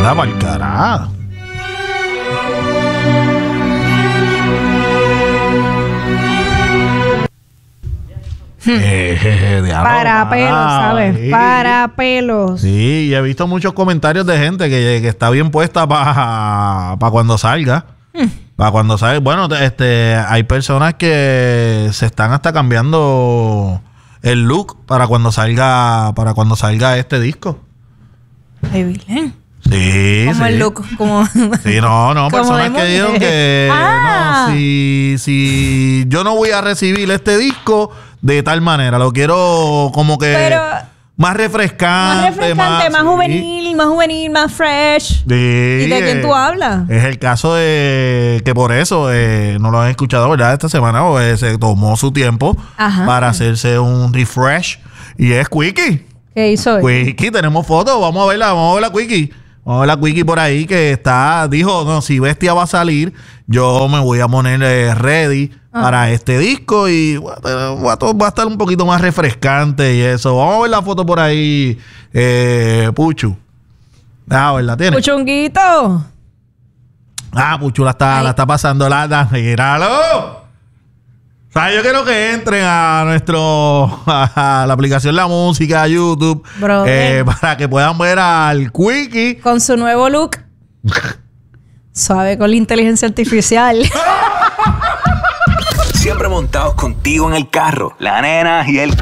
Anda pa'l carajo. Para pelos, ¿sabes? Sí. Para pelos. Sí, y he visto muchos comentarios de gente que está bien puesta para cuando salga. Para cuando salga. Bueno, hay personas que se están hasta cambiando el look para cuando salga este disco. Ay, Vilén. Sí, Como sí. el look, como... Sí, no, Como personas de que dijeron mujer. que Ah. no, si yo no voy a recibir este disco de tal manera, lo quiero como que Pero más refrescante, más sí. juvenil, más fresh. Sí, ¿Y de quién tú hablas? Es el caso de que por eso no lo han escuchado, ¿verdad? Esta semana pues, se tomó su tiempo Ajá. para hacerse un refresh y es Quickie. ¿Qué hizo él? Quickie, tenemos fotos, vamos a verla, Quickie. Vamos a ver la Quickie por ahí que dijo, no, si Bestia va a salir, yo me voy a poner ready para este disco y va a estar un poquito más refrescante y eso. Vamos a ver la foto por ahí, Puchu. Ah, ¿verdad? ¿Tiene? Puchunguito. Puchu la está pasando míralo. O sea, yo quiero que entren a la aplicación La Música, YouTube, Brother. para que puedan ver al Quickie. Con su nuevo look. Suave con la inteligencia artificial. Siempre montados contigo en el carro, la nena y el